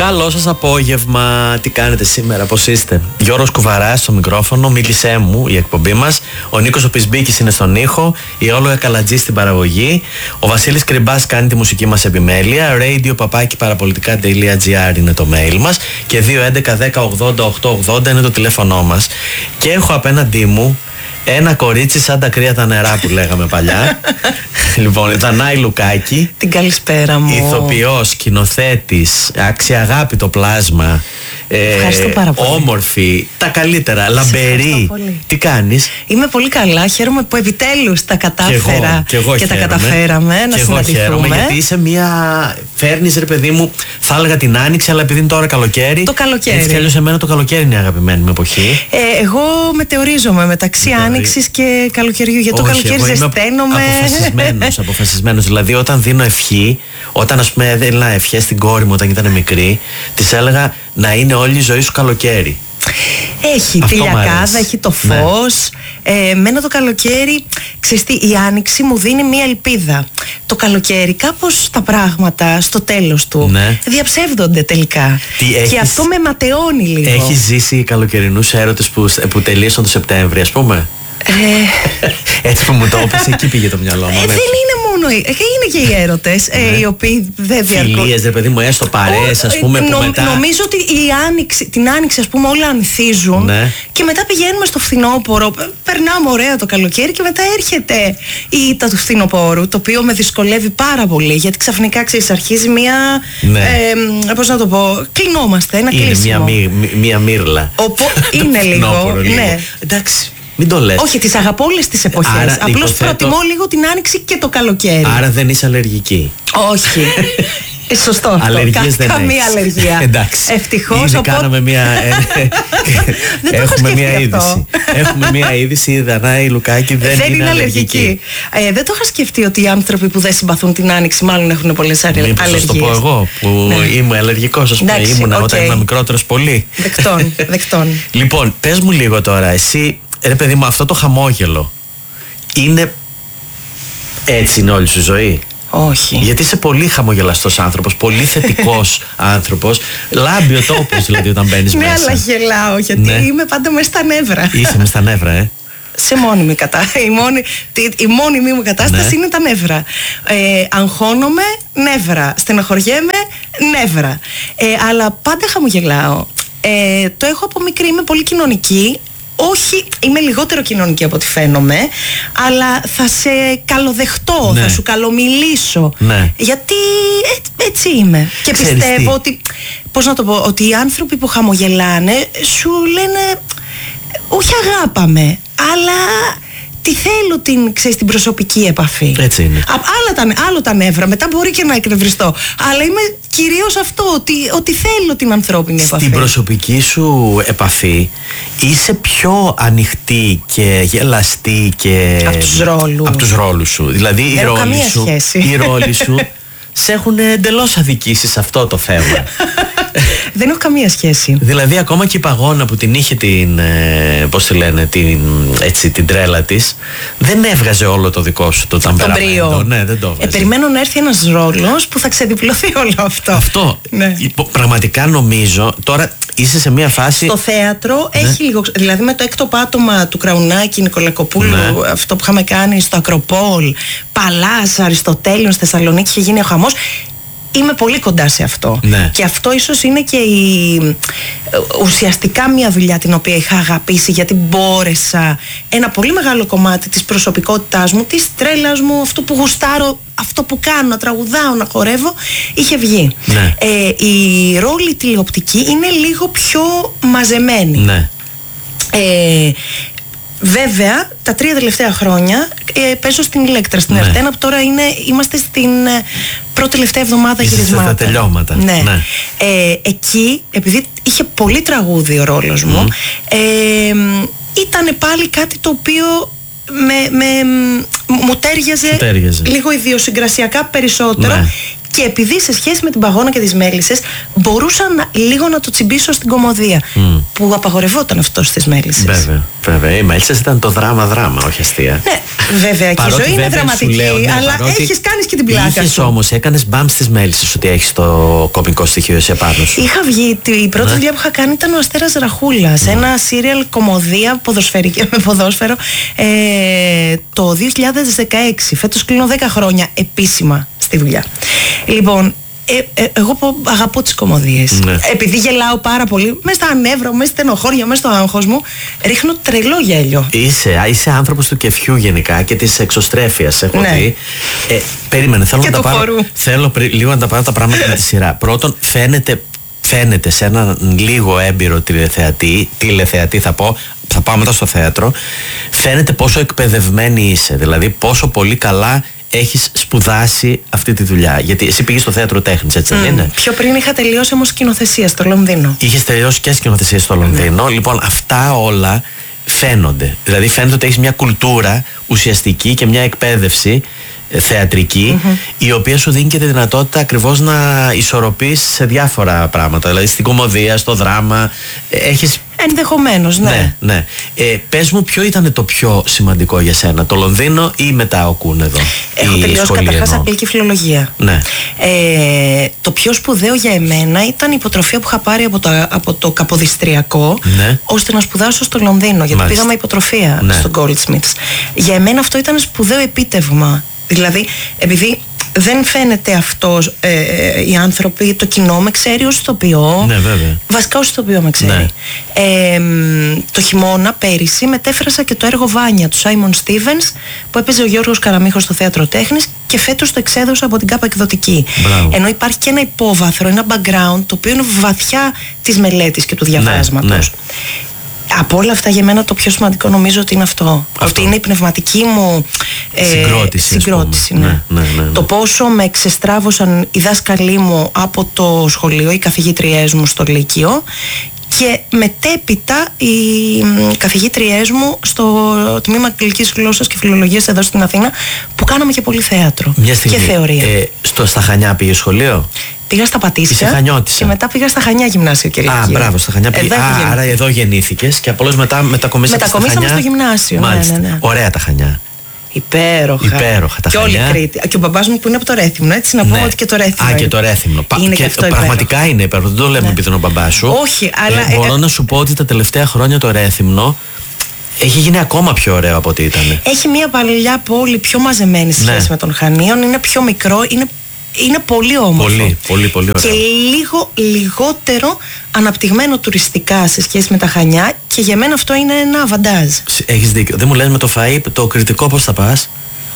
Καλό σας απόγευμα. Τι κάνετε σήμερα, πώς είστε? Γιώργος Κουβαράς στο μικρόφωνο, μίλησέ μου η εκπομπή μας. Ο Νίκος ο Πισμπίκης είναι στον ήχο. Η Όλογα Καλατζή στην παραγωγή. Ο Βασίλης Κρυμπάς κάνει τη μουσική μας επιμέλεια. radio@parapolitica.gr είναι το mail μας. Και 211-10-80-880 είναι το τηλέφωνό μας. Και έχω απέναντί μου ένα κορίτσι σαν τα κρύα τα νερά που λέγαμε παλιά. Λοιπόν, Δανάη Λουκάκη. Την καλησπέρα μου. Ηθοποιός, σκηνοθέτης, αξιαγάπητο πλάσμα. Ευχαριστώ πάρα πολύ. Όμορφη, τα καλύτερα, λαμπερή. Τι κάνεις? Είμαι πολύ καλά. Χαίρομαι που επιτέλους τα κατάφερα και τα καταφέραμε να συναντηθούμε. Χαίρομαι γιατί είσαι φέρνεις ρε παιδί μου, θα έλεγα την άνοιξη, αλλά επειδή είναι τώρα καλοκαίρι. Το καλοκαίρι. Έτσι κι αλλιώς εμένα το καλοκαίρι είναι η αγαπημένη μου εποχή. Εγώ μετεωρίζομαι μεταξύ άνοιξης και καλοκαιριού. Γιατί το καλοκαίρι ζεσταίνομαι. Αποφασισμένος. Δηλαδή, όταν δίνω ευχή, όταν ας πούμε έδινα ευχές στην κόρη μου όταν ήταν μικρή, της έλεγα να είναι όλη η ζωή σου καλοκαίρι. Έχει τη λιακάδα, έχει το φως. Μένα το καλοκαίρι, ξέρεις τι, η άνοιξη μου δίνει μία ελπίδα. Το καλοκαίρι κάπως τα πράγματα στο τέλος του διαψεύδονται τελικά. Και αυτό με ματαιώνει λίγο. Έχεις ζήσει καλοκαιρινούς έρωτες που τελείωσαν το Σεπτέμβρη, ας πούμε? Έτσι που μου το είπες, εκεί πήγε το μυαλό μου. Δεν είναι μόνο, είναι και οι έρωτες οι οποίοι δεν διαρκούν. Φιλίες, ρε παιδί μου, έστω παρέες, ας πούμε, που μετά. Νομίζω ότι την άνοιξη, ας πούμε, όλα ανθίζουν και μετά πηγαίνουμε στο φθινόπωρο. Περνάμε ωραία το καλοκαίρι και μετά έρχεται η ήττα του φθινοπόρου, το οποίο με δυσκολεύει πάρα πολύ, γιατί ξαφνικά, ξέρεις, αρχίζει μία. Πώς να το πω, κλεινόμαστε, ένα κλείσιμο. Είναι μία μύρλα. Είναι λίγο. Εντάξει. Μην το λες. Όχι, τις αγαπώ όλες τις εποχές. Απλώς προτιμώ λίγο την άνοιξη και το καλοκαίρι. Άρα δεν είσαι αλλεργική? Όχι. Σωστό αυτό. Αλλεργίες δεν καμία έχεις. αλλεργία. Εντάξει. Ευτυχώς. Ήδη κάναμε μία. Έχουμε μία είδηση. Έχουμε μία είδηση. Η Δανάη Λουκάκη δεν είναι αλλεργική. Δεν το είχα σκεφτεί ότι οι άνθρωποι που δεν συμπαθούν την άνοιξη μάλλον έχουν πολλές αλλεργίες. Μήπως το πω εγώ που είμαι αλλεργικός, ας πούμε. Ήμουνα όταν ήμουν μικρότερος πολύ. Δεκτών. Λοιπόν, πες μου λίγο τώρα, εσύ. Ρε παιδί μου, αυτό το χαμόγελο είναι έτσι, είναι όλη σου ζωή? Όχι. Γιατί είσαι πολύ χαμογελαστός άνθρωπος, πολύ θετικός άνθρωπος. Λάμπει ο τόπος δηλαδή όταν μπαίνεις μέσα. Ναι, αλλά γελάω γιατί είμαι πάντα μες στα νεύρα. Είσαι μες στα νεύρα, Σε μόνιμη κατάσταση. Η μόνιμη μου κατάσταση είναι τα νεύρα. Αγχώνομαι, νεύρα. Στενοχωριέμαι, νεύρα. Αλλά πάντα χαμογελάω. Το έχω από μικρή, είμαι πολύ κοινωνική. Όχι, είμαι λιγότερο κοινωνική από ό,τι φαίνομαι, αλλά θα σε καλοδεχτώ, θα σου καλομιλήσω. Γιατί έτσι είμαι. Και πιστεύω ότι, πώς να το πω, ότι οι άνθρωποι που χαμογελάνε σου λένε όχι αγάπαμε, αλλά τι θέλω την προσωπική επαφή. Έτσι είναι. Άλλο τα νεύρα, μετά μπορεί και να εκνευριστώ. Αλλά είμαι κυρίως αυτό, ότι θέλω την ανθρώπινη επαφή. Στην προσωπική σου επαφή είσαι πιο ανοιχτή και γελαστή και. Από τους ρόλους σου. Δηλαδή οι ρόλοι σου σε έχουν εντελώς αδικήσει σε αυτό το θέμα. Δεν έχω καμία σχέση. Δηλαδή ακόμα και η Παγώνα που την είχε πώς τη λένε, την τρέλα της, δεν έβγαζε όλο το δικό σου το ταμπεραμέντο. Ναι, δεν το έβγαζε. Περιμένω να έρθει ένας ρόλος που θα ξεδιπλωθεί όλο αυτό. Αυτό. Πραγματικά νομίζω τώρα είσαι σε μια φάση. Στο θέατρο έχει λίγο. Δηλαδή με το έκτο πάτωμα του Κραουνάκη Νικολακοπούλου, αυτό που είχαμε κάνει στο Ακροπόλ, Παλάς, Αριστοτέλειων, στη Θεσσαλονίκη, είχε γίνει ο χαμός. Είμαι πολύ κοντά σε αυτό. Και αυτό ίσως είναι και ουσιαστικά μια δουλειά την οποία είχα αγαπήσει, γιατί μπόρεσα ένα πολύ μεγάλο κομμάτι της προσωπικότητάς μου, της τρέλας μου, αυτό που γουστάρω, αυτό που κάνω, να τραγουδάω, να χορεύω, είχε βγει. Η ρόλη τηλεοπτική είναι λίγο πιο μαζεμένη. Βέβαια, τα 3 τελευταία χρόνια παίζω στην Ηλέκτρα, στην Αρτένα, που τώρα είμαστε στην πρώτη τελευταία εβδομάδα γυρισμάτων. Στα τελειώματα. Εκεί, επειδή είχε πολύ τραγούδι ο ρόλος μου, ήταν πάλι κάτι το οποίο μου τέριαζε λίγο ιδιοσυγκρασιακά περισσότερο Και επειδή σε σχέση με την παγόνα και τις μέλισσες μπορούσα λίγο να το τσιμπήσω στην κωμωδία, που απαγορευόταν αυτό στις μέλισσες. Βέβαια. Οι μέλισσες ήταν το δράμα, όχι αστεία. Ναι, βέβαια. Και η ζωή είναι δραματική, αλλά έχεις κάνει και την πλάκα σου. Όμως έκανες μπαμ στις μέλισσες ότι έχεις το κωμικό στοιχείο σε πάνω σου. Είχα βγει, η πρώτη δουλειά που είχα κάνει ήταν ο Αστέρας Ραχούλας, ένα σύριαλ κωμωδία ποδοσφαιρική με ποδόσφαιρο, το 2016. Φέτος κλείνω 10 χρόνια επίσημα στη δουλειά. Λοιπόν, εγώ αγαπώ τις κωμωδίες. Επειδή γελάω πάρα πολύ, μέσα στα ανέβρα, μέσα στα στενοχώρια, μέσα στο άγχος μου, ρίχνω τρελό γέλιο. Είσαι άνθρωπος του κεφιού γενικά και της εξωστρέφειας. Έχω δει. Περίμενε, θέλω λίγο να τα πάρω τα πράγματα με τη σειρά. Πρώτον, φαίνεται σε έναν λίγο έμπειρο τηλεθεατή θα πάω μετά στο θέατρο, φαίνεται πόσο εκπαιδευμένη είσαι, δηλαδή πόσο πολύ καλά έχεις σπουδάσει αυτή τη δουλειά. Γιατί εσύ πήγες στο θέατρο τέχνης, έτσι δεν είναι? Πιο πριν είχα τελειώσει όμως σκηνοθεσία στο Λονδίνο. Είχες τελειώσει και σκηνοθεσία στο Λονδίνο. Λοιπόν, αυτά όλα φαίνονται. Δηλαδή φαίνεται ότι έχεις μια κουλτούρα ουσιαστική και μια εκπαίδευση θεατρική, η οποία σου δίνει και τη δυνατότητα ακριβώς να ισορροπείς σε διάφορα πράγματα. Δηλαδή στην κωμωδία, στο δράμα. Έχεις... Ενδεχομένως, ναι. Πες μου, ποιο ήταν το πιο σημαντικό για σένα, το Λονδίνο ή μετά ο Κούνεδο? Έχω τελειώσει καταρχάς αγγλική φιλολογία. Ναι. Το πιο σπουδαίο για εμένα ήταν η υποτροφία που είχα πάρει από το Καποδιστριακό, ώστε να σπουδάσω στο Λονδίνο. Γιατί πήγαμε υποτροφία στο Goldsmiths. Για εμένα αυτό ήταν σπουδαίο επίτευγμα. Δηλαδή, επειδή δεν φαίνεται αυτό, οι άνθρωποι, το κοινό με ξέρει ως ηθοποιό. Ναι, βέβαια. Βασικά ως ηθοποιό με ξέρει. Το χειμώνα πέρυσι μετέφρασα και το έργο Βάνια του Σάιμον Στίβενς, που έπαιζε ο Γιώργος Καραμίχος στο Θέατρο Τέχνης, και φέτος το εξέδωσα από την ΚΑΠΑ Εκδοτική. Ενώ υπάρχει και ένα υπόβαθρο, ένα background, το οποίο είναι βαθιά της μελέτης και του διαβάσματος. Ναι. Από όλα αυτά, για μένα το πιο σημαντικό νομίζω ότι είναι αυτό. Ότι είναι η πνευματική μου συγκρότηση. Ναι. Το πόσο με εξεστράβωσαν οι δάσκαλοι μου από το σχολείο, οι καθηγήτριές μου στο Λύκειο, και μετέπειτα οι καθηγήτριές μου στο τμήμα Αγγλικής Γλώσσας και Φιλολογίας εδώ στην Αθήνα, που κάναμε και πολύ θέατρο και θεωρία. Στα Χανιά πήγε σχολείο? Πήγα στα Πατήσια και μετά πήγα στα Χανιά Γυμνάσιο και Λύκειο. Μπράβο, στα Χανιά πήγα. Άρα εδώ γεννήθηκες και απλώς μετά μετακομίσαμε στα Χανιά. Στο γυμνάσιο. Ναι. Ωραία τα Χανιά. Υπέροχα τα και Χανιά. Όλη Κρήτη. Και ο μπαμπάς μου που είναι από το Ρέθυμνο, έτσι να πούμε ότι και το Ρέθυμνο. Και το Ρέθυμνο. Πραγματικά είναι υπέροχο. Δεν το λέμε επειδή είναι ο μπαμπάς σου. Όχι, αλλά. Μπορώ να σου πω ότι τα τελευταία χρόνια το Ρέθυμνο έχει γίνει ακόμα πιο ωραίο από ό,τι ήταν. Έχει μια παλιά πόλη πιο μαζεμένη σε σχέση με τον Χανίων. Είναι πιο μικρό, είναι πολύ όμορφο. Πολύ ωραίο. Και λίγο λιγότερο αναπτυγμένο τουριστικά σε σχέση με τα Χανιά, και για μένα αυτό είναι ένα αβαντάζ. Έχεις δίκιο. Δεν μου λες με το φαΐ, το κριτικό πώς θα πας?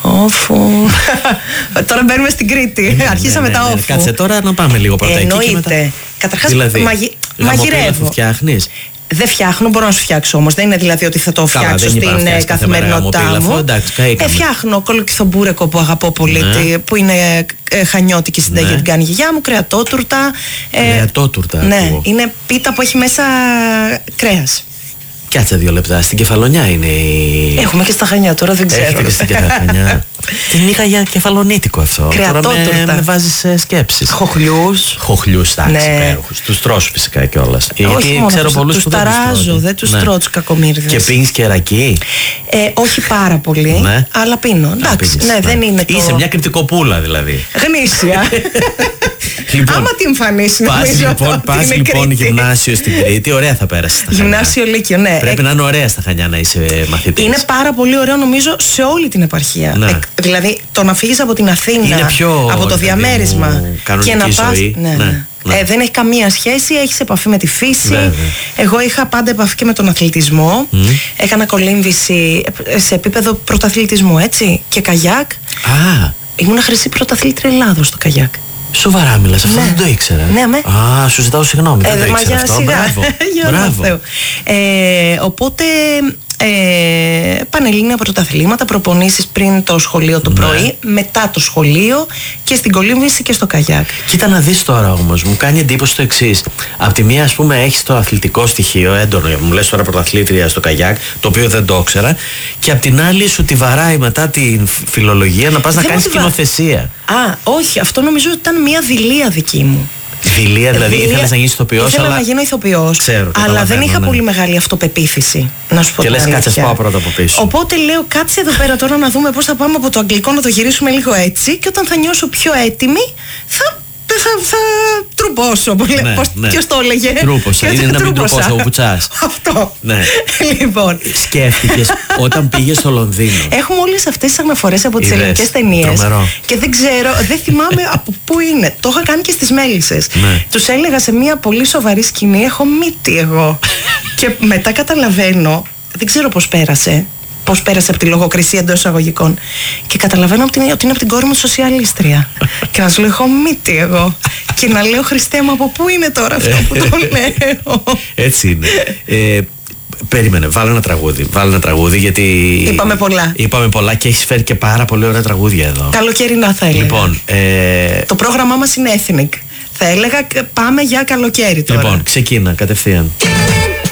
Τώρα μπαίνουμε στην Κρήτη. Αρχίσαμε τα όφου. Κάτσε τώρα να πάμε λίγο πρώτα εκεί και μετά. Καταρχάς μαγειρεύω. Φτιάχνεις? Δεν φτιάχνω, μπορώ να σου φτιάξω όμως. Δεν είναι δηλαδή ότι θα το φτιάξω στην καθημερινότητά μου. Φτιάχνω κολοκυθομπούρεκο που αγαπώ πολύ, που είναι χανιώτικη συνταγή, την κάνει η γιαγιά μου, κρεατότουρτα. Ναι, είναι πίτα που έχει μέσα κρέας. Κάτσε 2 λεπτά. Στην Κεφαλονιά είναι η. Έχουμε και στα Χανιά τώρα, δεν ξέρω. Έχετε και στην Κεφαλονιά. Την είχα για κεφαλονίτικο αυτό. Κρεατότουρτα. Με βάζεις σκέψεις. Χοχλιούς, εντάξει, υπέροχους. Τους τρως φυσικά κιόλας. Γιατί ξέρω πολλούς που δεν τους ταράζω, δεν τους τρώω τους κακομοίρδες. Και πίνεις και ρακί? Όχι πάρα πολύ, αλλά πίνω. Εντάξει, δεν είναι το. Είσαι μια κριτικοπούλα δηλαδή. Γνήσια. Άμα την εμφανίσει, πας λοιπόν γυμνάσιο στην Κρήτη, ωραία θα πέρασεις. Γυμνάσιο Λύκειο, ναι. Πρέπει να είναι ωραία στα Χανιά να είσαι μαθητής. Είναι πάρα πολύ ωραίο νομίζω σε όλη την επαρχία. Δηλαδή το να φύγεις από την Αθήνα, από το διαμέρισμα και να πας. Δεν έχει καμία σχέση, έχεις επαφή με τη φύση. Εγώ είχα πάντα επαφή και με τον αθλητισμό. Έκανα κολύμβηση σε επίπεδο πρωταθλητισμού, έτσι, και καγιάκ. Ήμουνα χρυσή πρωταθλήτρια Ελλάδος στο καγιάκ. Σοβαρά μιλάς, αυτό δεν το ήξερα. Ναι, σου ζητάω συγγνώμη, δεν το ήξερα αυτό. Μπράβο. Οπότε πανελλήνια πρωταθλήματα, προπονήσεις πριν το σχολείο το πρωί, μετά το σχολείο και στην κολύμβηση και στο καγιάκ. Κοίτα να δεις τώρα όμως, μου κάνει εντύπωση το εξής. Απ' τη μία, ας πούμε, έχεις το αθλητικό στοιχείο έντονο, μου λες τώρα πρωταθλήτρια στο καγιάκ, το οποίο δεν το ήξερα, και απ' την άλλη σου τη βαράει μετά την φιλολογία να πας να κάνεις σκηνοθεσία. Όχι, αυτό νομίζω ότι ήταν μια δειλία δική μου. Δειλία, δηλαδή ήθελες να γίνεις ηθοποιός? Ήθελα να γίνω ηθοποιός, αλλά δεν είχα πολύ μεγάλη αυτοπεποίθηση, να σου πω. Και λες, κάτσε, πάω πρώτα από πίσω. Οπότε λέω, κάτσε εδώ πέρα τώρα να δούμε πώς θα πάμε από το αγγλικό, να το γυρίσουμε λίγο έτσι, και όταν θα νιώσω πιο έτοιμη θα τρουπώσω. Ποιος το έλεγε? Τρούποσα, είναι να μην τρουπώσω, ο Βουτσάς. Αυτό. Ναι. Λοιπόν. Σκέφτηκες όταν πήγες στο Λονδίνο? Έχουμε όλες αυτές τις αναφορές από τις ελληνικές ταινίες. Και δεν ξέρω, δεν θυμάμαι από πού είναι. Το είχα κάνει και στις Μέλισσες. Τους έλεγα σε μια πολύ σοβαρή σκηνή, έχω μύτη εγώ. Και μετά καταλαβαίνω, δεν ξέρω πώς πέρασε από τη λογοκρισία εντός εισαγωγικών. Και καταλαβαίνω ότι είναι από την κόρη μου σοσιαλίστρια. Και να σου λέω, έχω μύτη εγώ. Και να λέω, Χριστέ μου, από πού είναι τώρα αυτό που το λέω? Έτσι είναι. Περίμενε, βάλε ένα τραγούδι, γιατί είπαμε πολλά και έχεις φέρει και πάρα πολύ ωραία τραγούδια εδώ. Καλοκαιρινά θα έλεγα. Λοιπόν, το πρόγραμμά μας είναι Ethnic. Θα έλεγα πάμε για καλοκαίρι τώρα. Λοιπόν, ξεκίνα κατευθείαν.